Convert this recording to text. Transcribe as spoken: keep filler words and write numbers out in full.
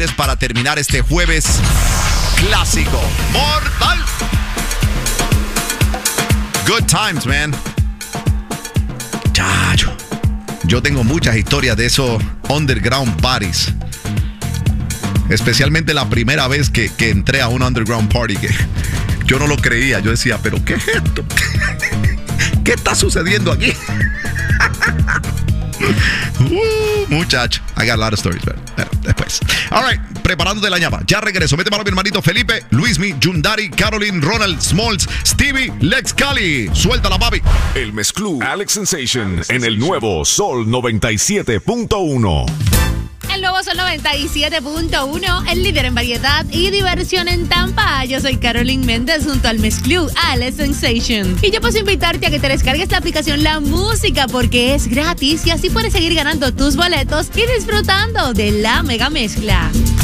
ustedes para terminar este jueves clásico. Mortal. Good times, man. Chacho. Yo tengo muchas historias de esos underground parties. Especialmente la primera vez que, que entré a un underground party, que yo no lo creía. Yo decía, ¿pero qué es esto? ¿Qué está sucediendo aquí? uh, muchacho, I got a lot of stories, pero, pero después. All right, preparándote la ñapa. Ya regreso. Mete mano a mi hermanito Felipe, Luismi, Yundari, Caroline, Ronald, Smalls, Stevie, Lex Cali. Suéltala, papi. El mezclú Alex Sensation, Alex Sensation en el nuevo Sol noventa y siete punto uno. El nuevo Sol noventa y siete punto uno, el líder en variedad y diversión en Tampa. Yo soy Caroline Méndez junto al mezclú Alex Sensation. Y yo puedo invitarte a que te descargues la aplicación La Música porque es gratis y así puedes seguir ganando tus boletos y disfrutando de la mega mezcla.